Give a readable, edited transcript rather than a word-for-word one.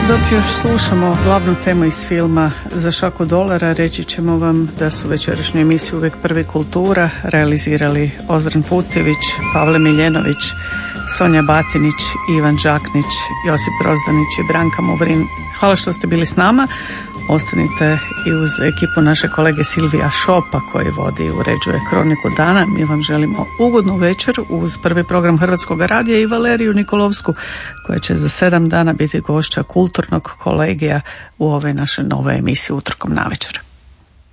Dok još slušamo glavnu temu iz filma Za šaku dolara, reći ćemo vam da su večerašnju emisiju Uvijek prvi kultura realizirali Ozren Putjević, Pavle Miljenović, Sonja Batinić, Ivan Đaknić, Josip Rozdanić i Branka Muvrin. Hvala što ste bili s nama. Ostanite i uz ekipu naše kolege Silvija Šopa koji vodi i uređuje Kroniku dana. Mi vam želimo ugodnu večer uz prvi program Hrvatskog radija i Valeriju Nikolovsku koja će za 7 dana biti gošća kulturnog kolegija u ovoj našoj novoj emisiji Utorkom navečer.